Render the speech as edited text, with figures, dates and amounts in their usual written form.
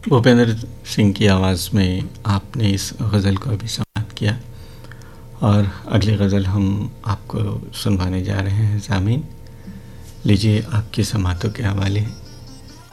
भूपेंद्र सिंह की आवाज़ में आपने इस गज़ल को अभी समाप्त किया और अगली गज़ल हम आपको सुनवाने जा रहे हैं। ज़ामीन लीजिए आपकी समातों के हवाले